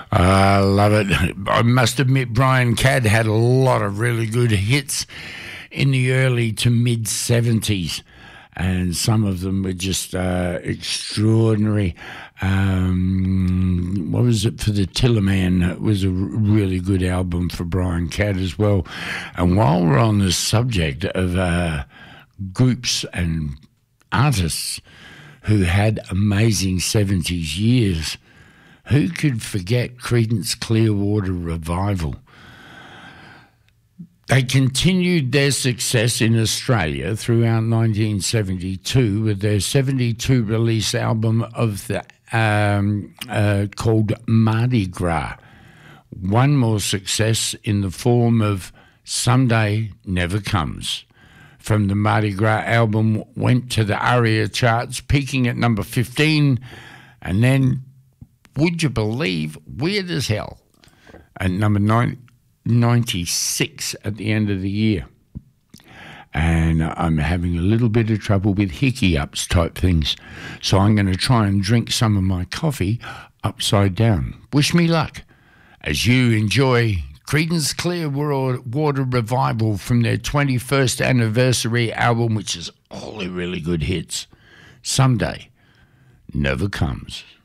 I love it. I must admit, Brian Cadd had a lot of really good hits in the early to mid 70s, and some of them were just extraordinary. What was it for the Tillerman? It was a really good album for Brian Cadd as well. And while we're on the subject of groups and artists who had amazing 70s years, who could forget Creedence Clearwater Revival? They continued their success in Australia throughout 1972 with their 72 release album of the called Mardi Gras. One more success in the form of Someday Never Comes. From the Mardi Gras album went to the ARIA charts, peaking at number 15, and then, would you believe, Weird as Hell at number 96 at the end of the year. And I'm having a little bit of trouble with hickey-ups type things, so I'm going to try and drink some of my coffee upside down. Wish me luck as you enjoy Creedence Clearwater Revival from their 21st anniversary album, which is all the really good hits. Someday Never Comes.